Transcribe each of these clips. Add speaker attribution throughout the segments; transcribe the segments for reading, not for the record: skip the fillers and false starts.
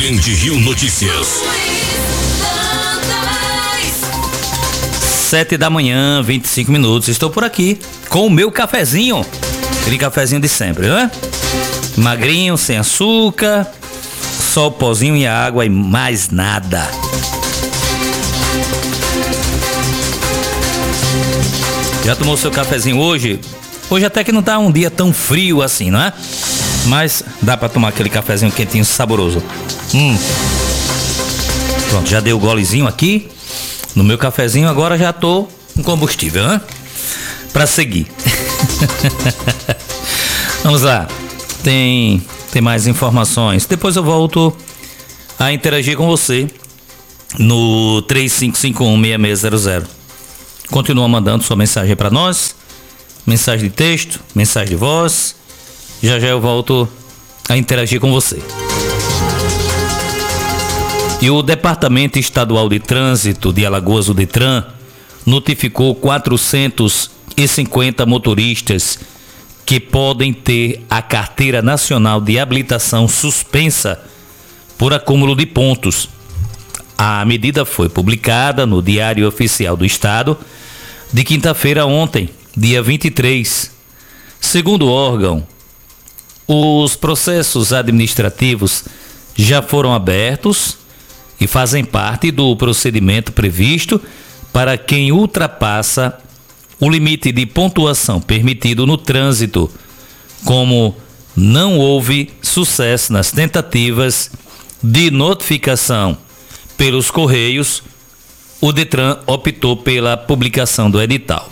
Speaker 1: Grande Rio Notícias.
Speaker 2: 7h, 25 minutos. Estou por aqui com o meu cafezinho. Aquele cafezinho de sempre, né? Magrinho, sem açúcar, só o pozinho e a água e mais nada. Já tomou seu cafezinho hoje? Hoje até que não tá um dia tão frio assim, não é? Mas dá pra tomar aquele cafezinho quentinho, saboroso. Pronto, já dei o golezinho aqui no meu cafezinho, agora já tô com combustível, né? Pra seguir. Vamos lá. Tem mais informações. Depois eu volto a interagir com você no 3551-6600. Continua mandando sua mensagem para nós. Mensagem de texto, mensagem de voz. Já eu volto a interagir com você. E o Departamento Estadual de Trânsito de Alagoas, o DETRAN, notificou 450 motoristas que podem ter a Carteira Nacional de Habilitação suspensa por acúmulo de pontos. A medida foi publicada no Diário Oficial do Estado de quinta-feira ontem, dia 23. Segundo o órgão, os processos administrativos já foram abertos e fazem parte do procedimento previsto para quem ultrapassa o limite de pontuação permitido no trânsito. Como não houve sucesso nas tentativas de notificação pelos Correios, o DETRAN optou pela publicação do edital.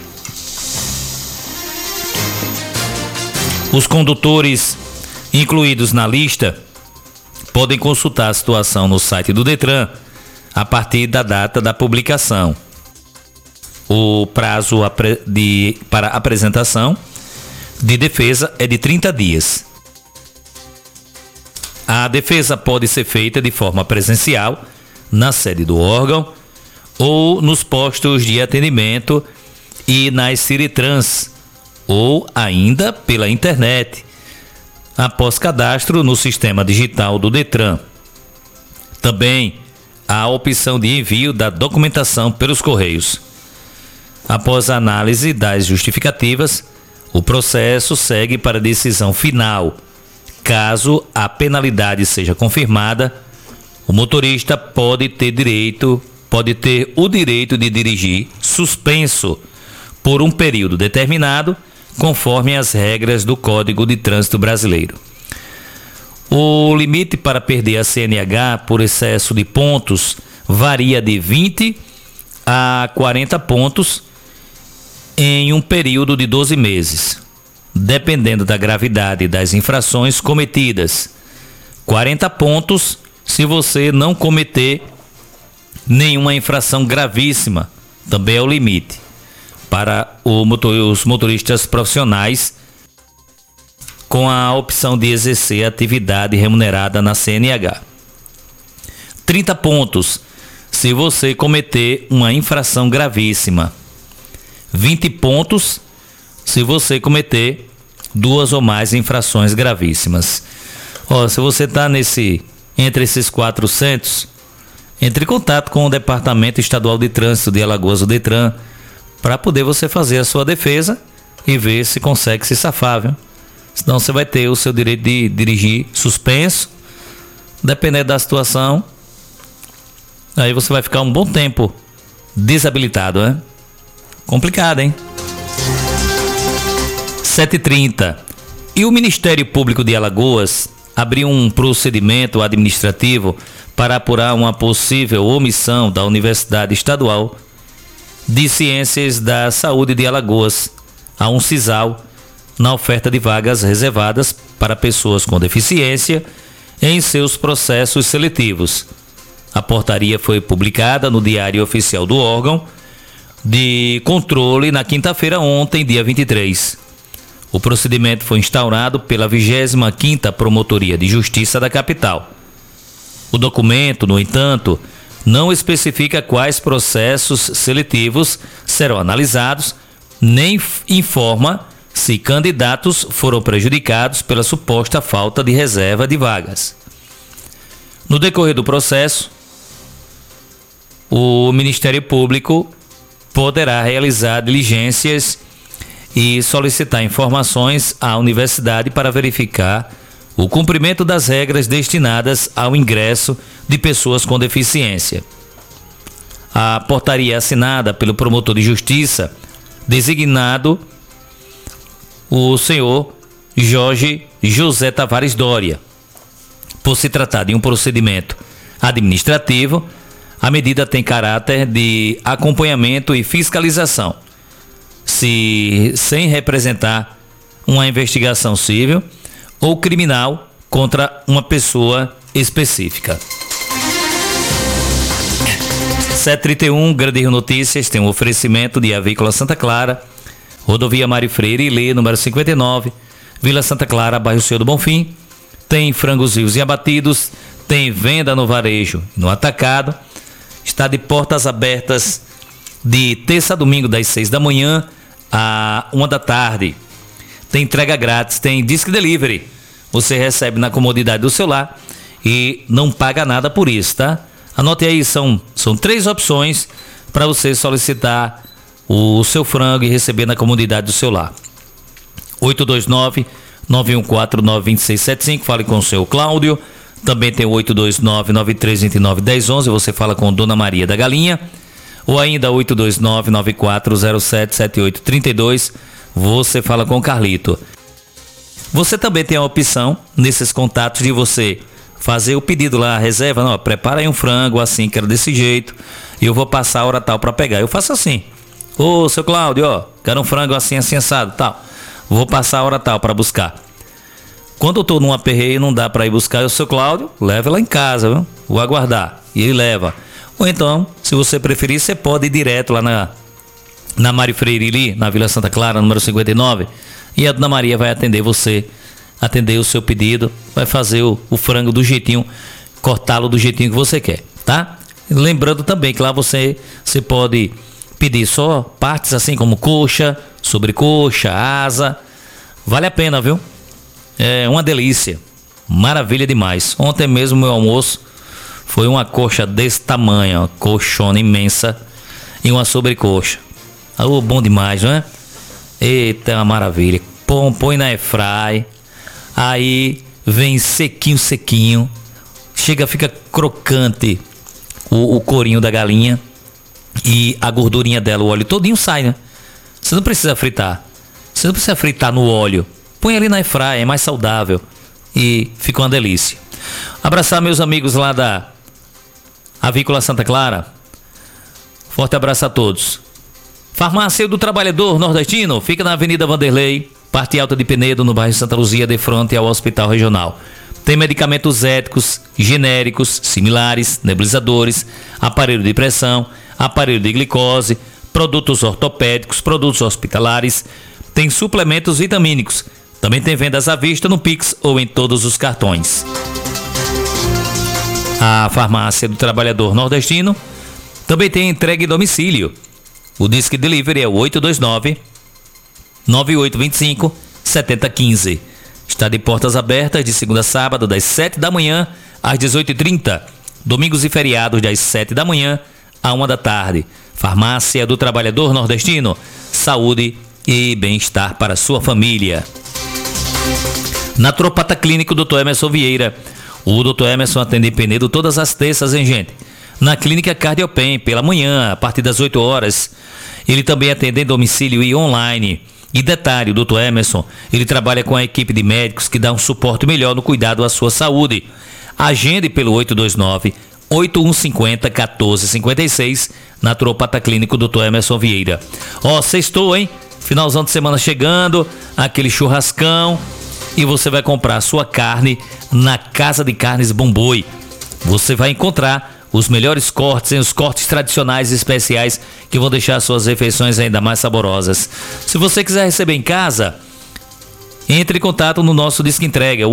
Speaker 2: Os condutores incluídos na lista podem consultar a situação no site do DETRAN a partir da data da publicação. O prazo para apresentação de defesa é de 30 dias. A defesa pode ser feita de forma presencial na sede do órgão ou nos postos de atendimento e nas Ciretrans, ou ainda pela internet, após cadastro no sistema digital do DETRAN. Também há a opção de envio da documentação pelos Correios. Após a análise das justificativas, o processo segue para a decisão final. Caso a penalidade seja confirmada, o motorista pode ter o direito de dirigir suspenso por um período determinado, conforme as regras do Código de Trânsito Brasileiro. O limite para perder a CNH por excesso de pontos varia de 20 a 40 pontos em um período de 12 meses, dependendo da gravidade das infrações cometidas. 40 pontos se você não cometer nenhuma infração gravíssima, também é o limite para os motoristas profissionais com a opção de exercer atividade remunerada na CNH. 30 pontos se você cometer uma infração gravíssima. 20 pontos se você cometer 2 ou mais infrações gravíssimas. Se você está entre esses 400, entre em contato com o Departamento Estadual de Trânsito de Alagoas, o DETRAN, para poder você fazer a sua defesa e ver se consegue se safar, viu? Senão você vai ter o seu direito de dirigir suspenso, dependendo da situação. Aí você vai ficar um bom tempo desabilitado, né? Complicado, hein? 7h30. E o Ministério Público de Alagoas abriu um procedimento administrativo para apurar uma possível omissão da Universidade Estadual de Ciências da Saúde de Alagoas, a UNCISAL, na oferta de vagas reservadas para pessoas com deficiência em seus processos seletivos. A portaria foi publicada no Diário Oficial do órgão de controle na quinta-feira ontem, dia 23. O procedimento foi instaurado pela 25ª Promotoria de Justiça da capital. O documento, no entanto, não especifica quais processos seletivos serão analisados, nem informa se candidatos foram prejudicados pela suposta falta de reserva de vagas. No decorrer do processo, o Ministério Público poderá realizar diligências e solicitar informações à universidade para verificar o cumprimento das regras destinadas ao ingresso de pessoas com deficiência. A portaria assinada pelo promotor de justiça, designado o senhor Jorge José Tavares Doria. Por se tratar de um procedimento administrativo, a medida tem caráter de acompanhamento e fiscalização, sem representar uma investigação civil ou criminal contra uma pessoa específica. 7h31, Grande Rio Notícias, tem um oferecimento de Avícola Santa Clara, Rodovia Mário Freire Ilê, número 59, Vila Santa Clara, bairro Senhor do Bonfim. Tem frangos vivos e abatidos, tem venda no varejo e no atacado. Está de portas abertas de terça a domingo, das 6 da manhã à 1 da tarde. Tem entrega grátis, tem Disque Delivery. Você recebe na comodidade do celular e não paga nada por isso, tá? Anote aí, são 3 opções para você solicitar o seu frango e receber na comodidade do celular. 829-9149-2675, fale com o seu Cláudio. Também tem o 829-9329-1011, você fala com Dona Maria da Galinha. Ou ainda 829-9407-7832, você fala com o Carlito. Você também tem a opção, nesses contatos, de você fazer o pedido lá, a reserva. Não, prepara aí um frango assim, quero desse jeito, e eu vou passar a hora tal para pegar. Eu faço assim: ô, seu Cláudio, ó, quero um frango assim, assim, assado, tal. Vou passar a hora tal para buscar. Quando eu tô num aperreio, não dá para ir buscar, o seu Cláudio leva lá em casa, viu? Vou aguardar. E ele leva. Ou então, se você preferir, você pode ir direto lá na Mário Freire ali, na Vila Santa Clara, número 59, e a Dona Maria vai atender você, atender o seu pedido, vai fazer o frango do jeitinho, cortá-lo do jeitinho que você quer, tá? Lembrando também que lá você pode pedir só partes assim como coxa, sobrecoxa, asa. Vale a pena, viu? É uma delícia, maravilha demais. Ontem mesmo meu almoço foi uma coxa desse tamanho, uma coxona imensa e uma sobrecoxa. Oh, bom demais, não é? Eita, uma maravilha. Põe na airfry, aí vem sequinho, fica crocante o corinho da galinha e a gordurinha dela, o óleo todinho sai, né? Você não precisa fritar, no óleo. Põe ali na airfry, é mais saudável e fica uma delícia. Abraçar meus amigos lá da Avícola Santa Clara. Forte abraço a todos. Farmácia do Trabalhador Nordestino fica na Avenida Vanderlei, parte alta de Penedo, no bairro Santa Luzia, de frente ao Hospital Regional. Tem medicamentos éticos, genéricos, similares, nebulizadores, aparelho de pressão, aparelho de glicose, produtos ortopédicos, produtos hospitalares. Tem suplementos vitamínicos. Também tem vendas à vista no Pix ou em todos os cartões. A Farmácia do Trabalhador Nordestino também tem entrega em domicílio. O Disque Delivery é o 829-9825-7015. Está de portas abertas de segunda a sábado, das 7 da manhã às 18h30. Domingos e feriados, das 7 da manhã à 1 da tarde. Farmácia do Trabalhador Nordestino. Saúde e bem-estar para sua família. Naturopata Clínico Dr. Emerson Vieira. O Dr. Emerson atende em Penedo todas as terças, hein, gente? Na Clínica Cardiopen, pela manhã, a partir das 8 horas. Ele também atende em domicílio e online. E detalhe, o Dr. Emerson, ele trabalha com a equipe de médicos que dá um suporte melhor no cuidado à sua saúde. Agende pelo 829-8150-1456, Naturopata Clínico Dr. Emerson Vieira. Ó, sextou, hein? Finalzão de semana chegando, aquele churrascão, e você vai comprar a sua carne na Casa de Carnes Bomboi. Você vai encontrar os melhores cortes, os cortes tradicionais e especiais que vão deixar suas refeições ainda mais saborosas. Se você quiser receber em casa, entre em contato no nosso Disque Entrega,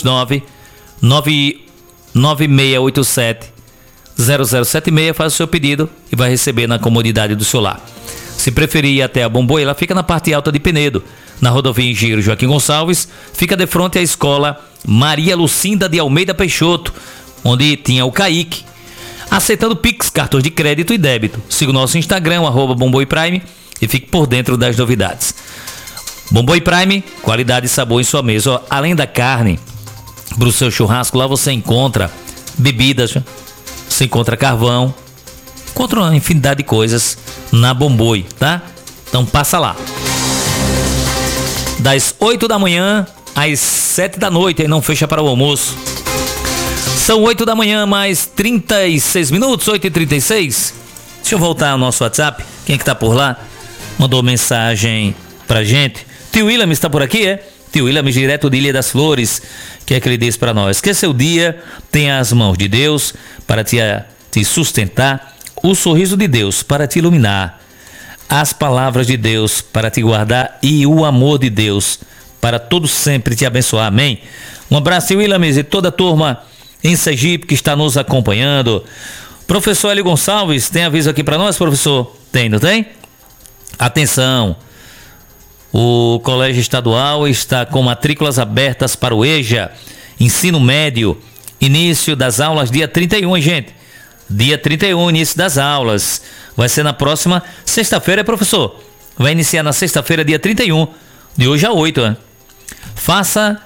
Speaker 2: 829-9687-0076, faz o seu pedido e vai receber na comodidade do seu lar. Se preferir ir até a Bomboi, ela fica na parte alta de Penedo, na rodovia Engenheiro Joaquim Gonçalves, fica de frente à escola Maria Lucinda de Almeida Peixoto. onde tinha o Kaique, aceitando Pix, cartões de crédito e débito. Siga o nosso Instagram, @BomBoi Prime, e fique por dentro das novidades. Bomboi Prime, qualidade e sabor em sua mesa. Ó, além da carne, para o seu churrasco, lá você encontra bebidas, você encontra carvão, encontra uma infinidade de coisas na Bomboi, tá? Então passa lá. Das 8 da manhã às 7 da noite, aí não fecha para o almoço. São 8 da manhã, mais 36 minutos, 8h36. Deixa eu voltar ao nosso WhatsApp. Quem é que tá por lá? Mandou mensagem pra gente. Tio William está por aqui, é? Tio William, direto de Ilha das Flores. O que é que ele diz para nós? Que seu dia tem as mãos de Deus para te sustentar, o sorriso de Deus para te iluminar, as palavras de Deus para te guardar e o amor de Deus para todo sempre te abençoar. Amém? Um abraço, Tio William, e toda a turma em Sergipe que está nos acompanhando. Professor Hélio Gonçalves, tem aviso aqui para nós, professor? Tem, não tem? Atenção! O Colégio Estadual está com matrículas abertas para o EJA, ensino médio, início das aulas dia 31, gente. Dia 31, início das aulas. Vai ser na próxima sexta-feira, professor. Vai iniciar na sexta-feira, dia 31, de hoje a 8, né? Faça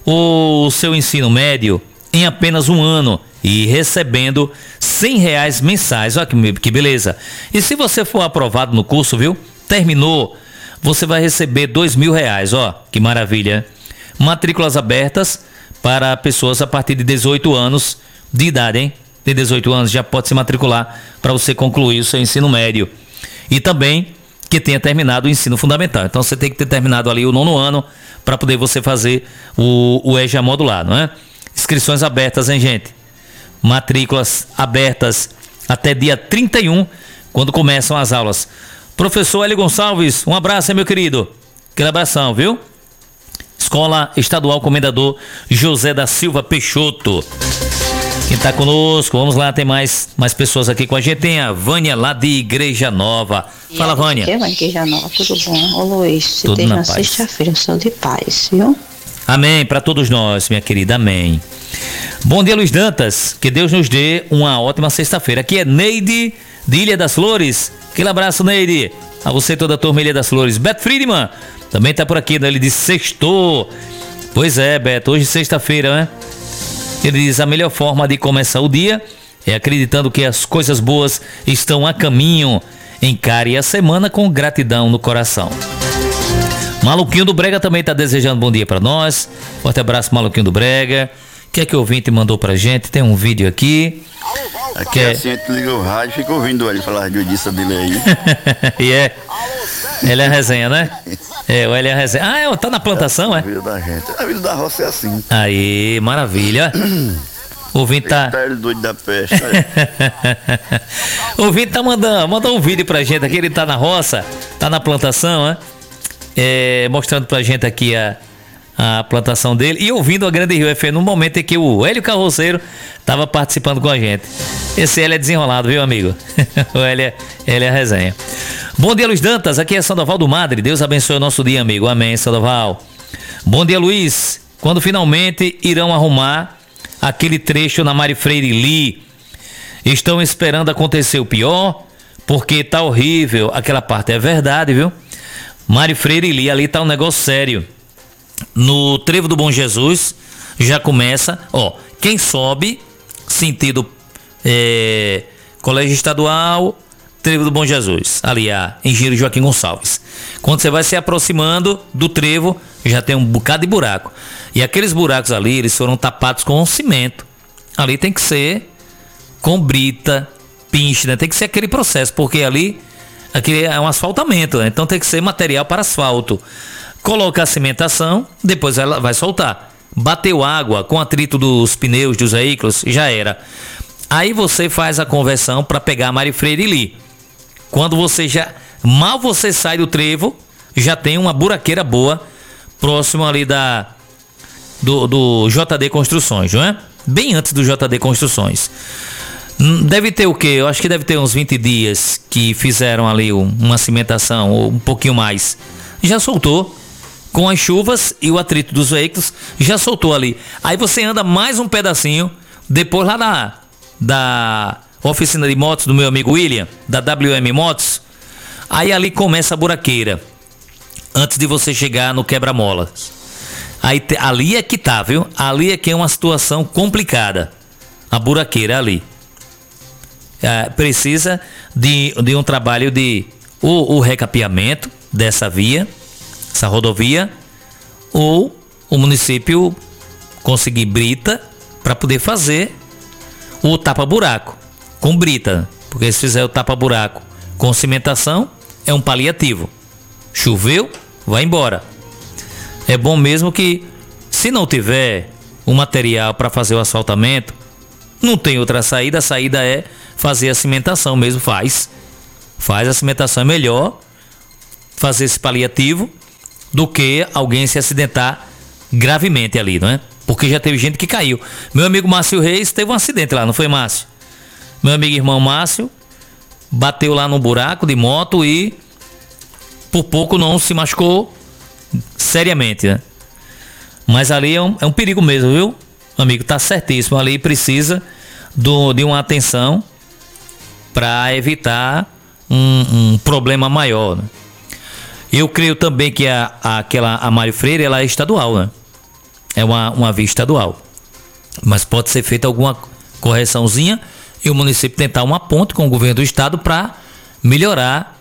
Speaker 2: o seu ensino médio em apenas um ano e recebendo R$100 mensais. Olha que beleza. E se você for aprovado no curso, viu? Terminou, você vai receber R$2.000, ó, que maravilha. Matrículas abertas para pessoas a partir de 18 anos de idade, hein? Tem 18 anos, já pode se matricular para você concluir o seu ensino médio. E também que tenha terminado o ensino fundamental. Então você tem que ter terminado ali o 9º ano para poder você fazer o EJA modular, não é? Inscrições abertas, hein, gente? Matrículas abertas até dia 31, quando começam as aulas. Professor Hélio Gonçalves, um abraço, hein, meu querido? Aquele abração, viu? Escola Estadual Comendador José da Silva Peixoto. Quem tá conosco, vamos lá, tem mais pessoas aqui com a gente. Tem a Vânia lá de Igreja Nova. Fala, Vânia.
Speaker 1: Igreja Nova, tudo bom? Ô Luiz, se
Speaker 2: tudo
Speaker 1: esteja
Speaker 2: na
Speaker 1: na
Speaker 2: paz.
Speaker 1: sexta-feira, sou de paz, viu?
Speaker 2: Amém, para todos nós, minha querida, amém. Bom dia, Luiz Dantas, que Deus nos dê uma ótima sexta-feira. Aqui é Neide, de Ilha das Flores. Aquele abraço, Neide. A você, toda a turma Ilha das Flores. Beto Friedman também tá por aqui, né? Ele diz sextou. Pois é, Beto, hoje sexta-feira, né? Ele diz, a melhor forma de começar o dia é acreditando que as coisas boas estão a caminho. Encare a semana com gratidão no coração. Maluquinho do Brega também tá desejando bom dia para nós. Forte abraço, Maluquinho do Brega. O que é que o ouvinte mandou pra gente? Tem um vídeo aqui.
Speaker 3: Aqui é assim, a gente liga o rádio e fica ouvindo ele falar de judiça dele aí.
Speaker 2: E é. Ele é resenha, né? É, o Hélio é resenha. Ah, tá na plantação,
Speaker 3: A
Speaker 2: é?
Speaker 3: vida da gente. A vida da roça é assim.
Speaker 2: Aí, maravilha. O ouvinte tá.
Speaker 3: Tá ele doido da peste. Olha.
Speaker 2: O ouvinte tá mandando um vídeo pra gente aqui. Ele tá na roça, tá na plantação, né? Mostrando pra gente aqui a plantação dele e ouvindo a Grande Rio FM no momento em que o Hélio Carroceiro tava participando com a gente. Esse Hélio é desenrolado, viu, amigo? O Hélio é resenha. Bom dia, Luiz Dantas, aqui é Sandoval do Madre. Deus abençoe o nosso dia, amigo. Amém, Sandoval. Bom dia, Luiz. Quando finalmente irão arrumar aquele trecho na Mário Freire Lee? Estão esperando acontecer o pior, porque tá horrível. Aquela parte é verdade, viu? Mário Freire Lee, ali tá um negócio sério. No Trevo do Bom Jesus já começa, ó, quem sobe sentido Colégio Estadual, Trevo do Bom Jesus, ali Engenheiro Joaquim Gonçalves. Quando você vai se aproximando do trevo, já tem um bocado de buraco. E aqueles buracos ali, eles foram tapados com cimento. Ali tem que ser com brita, pinche, né? Tem que ser aquele processo, porque ali é um asfaltamento, né? Então tem que ser material para asfalto. Coloca a cimentação, depois ela vai soltar. Bateu água com atrito dos pneus, dos veículos, já era. Aí você faz a conversão para pegar a Mário Freire Lee. Quando mal você sai do trevo, já tem uma buraqueira boa, próximo ali do JD Construções, não é? Bem antes do JD Construções. Deve ter o quê? Eu acho que deve ter uns 20 dias que fizeram ali uma cimentação, ou um pouquinho mais. Já soltou. Com as chuvas e o atrito dos veículos, já soltou ali. Aí você anda mais um pedacinho, Depois lá da oficina de motos do meu amigo William, da WM Motos, aí ali começa a buraqueira, antes de você chegar no quebra-molas. Aí ali é que tá, viu? Ali é que é uma situação complicada, a buraqueira ali. Precisa de um trabalho de o recapeamento dessa via, essa rodovia, ou o município conseguir brita para poder fazer o tapa-buraco com brita, porque se fizer o tapa-buraco com cimentação é um paliativo. Choveu, vai embora. É bom mesmo que, se não tiver o material para fazer o asfaltamento, não tem outra saída. A saída é fazer a cimentação mesmo. Faz a cimentação, é melhor fazer esse paliativo do que alguém se acidentar gravemente ali, não é? Porque já teve gente que caiu. Meu amigo Márcio Reis teve um acidente lá, não foi, Márcio? Meu amigo irmão Márcio bateu lá no buraco de moto e por pouco não se machucou seriamente, né? Mas ali é um perigo mesmo, viu? Amigo, tá certíssimo. Ali precisa de uma atenção para evitar um problema maior, né? Eu creio também que a Mário Freire, ela é estadual, né? É uma via estadual. Mas pode ser feita alguma correçãozinha e o município tentar uma ponte com o governo do estado para melhorar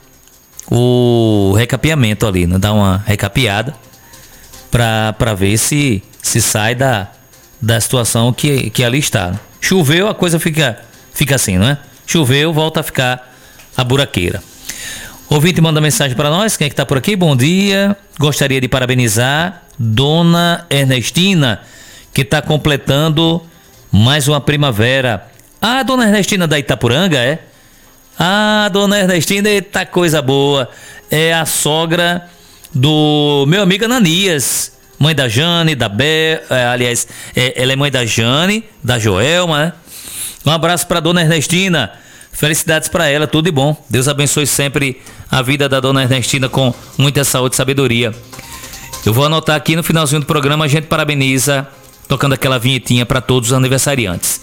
Speaker 2: o recapeamento ali, né? Dar uma recapeada para ver se sai da situação que ali está. Choveu, a coisa fica assim, não é? Choveu, volta a ficar a buraqueira. Ouvinte manda mensagem para nós. Quem é que tá por aqui? Bom dia. Gostaria de parabenizar Dona Ernestina, que está completando mais uma primavera. Ah, Dona Ernestina da Itapuranga, é? Ah, Dona Ernestina, eita coisa boa. É a sogra do meu amigo Ananias, mãe da Jane, da Bé, aliás, ela é mãe da Jane, da Joelma, né? Um abraço para Dona Ernestina. Felicidades para ela, tudo de bom. Deus abençoe sempre a vida da Dona Ernestina com muita saúde e sabedoria. Eu vou anotar aqui no finalzinho do programa, a gente parabeniza, tocando aquela vinhetinha para todos os aniversariantes.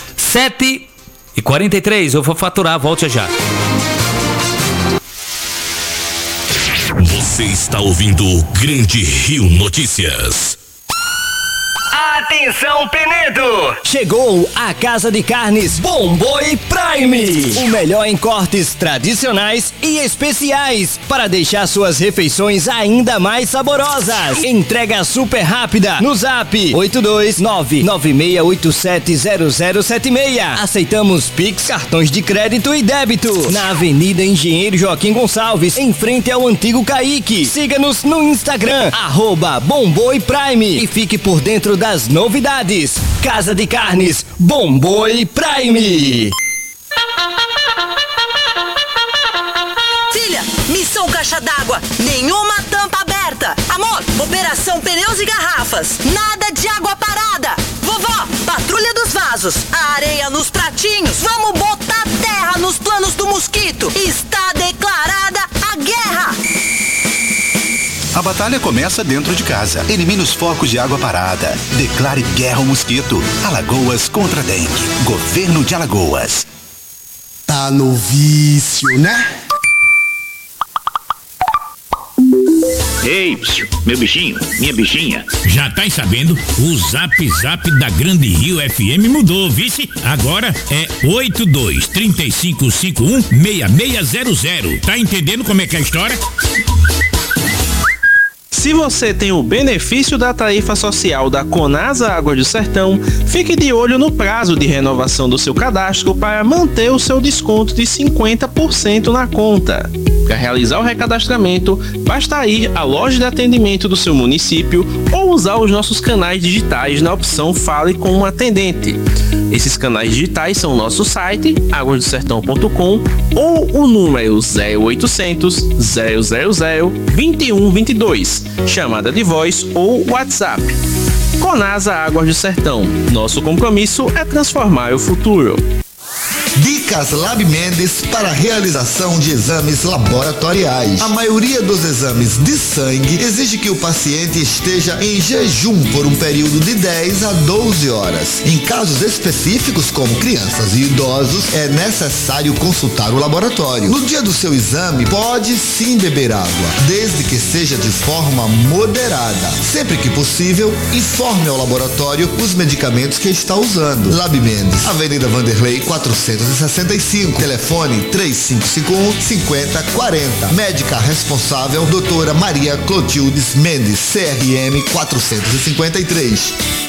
Speaker 2: 7h43, eu vou faturar, volte já.
Speaker 4: Você está ouvindo o Grande Rio Notícias.
Speaker 5: Atenção, Penedo!
Speaker 6: Chegou a Casa de Carnes Bomboi Prime. O melhor em cortes tradicionais e especiais para deixar suas refeições ainda mais saborosas. Entrega super rápida no Zap 82996870076. Aceitamos Pix, cartões de crédito e débito. Na Avenida Engenheiro Joaquim Gonçalves, em frente ao antigo Caique. Siga-nos no Instagram @Bomboi Prime e fique por dentro das novidades. Casa de Carnes Bomboi Prime.
Speaker 7: Filha, missão caixa d'água, nenhuma tampa aberta. Amor, operação pneus e garrafas, nada de água parada. Vovó, patrulha dos vasos, a areia nos pratinhos. Vamos botar terra nos planos do mosquito. Está declarada a guerra.
Speaker 8: A batalha começa dentro de casa. Elimine os focos de água parada. Declare guerra ao mosquito. Alagoas contra a dengue. Governo de Alagoas.
Speaker 9: Tá no vício, né?
Speaker 10: Ei, meu bichinho, minha bichinha.
Speaker 4: Já tá sabendo? O Zap da Grande Rio FM mudou, vice? Agora é 8235516600. Tá entendendo como é que é a história?
Speaker 11: Se você tem o benefício da tarifa social da Conasa Águas do Sertão, fique de olho no prazo de renovação do seu cadastro para manter o seu desconto de 50% na conta. Para realizar o recadastramento, basta ir à loja de atendimento do seu município ou usar os nossos canais digitais na opção Fale com um atendente. Esses canais digitais são o nosso site, aguasdosertão.com, ou o número 0800 000 2122, chamada de voz ou WhatsApp. Conasa Águas do Sertão, nosso compromisso é transformar o futuro.
Speaker 5: Dicas Lab Mendes para a realização de exames laboratoriais. A maioria dos exames de sangue exige que o paciente esteja em jejum por um período de 10 a 12 horas. Em casos específicos, como crianças e idosos, é necessário consultar o laboratório. No dia do seu exame, pode sim beber água, desde que seja de forma moderada. Sempre que possível, informe ao laboratório os medicamentos que está usando. Lab Mendes, Avenida Vanderlei 465, telefone 3551-5040. Médica responsável, doutora Maria Clotildes Mendes, CRM 453.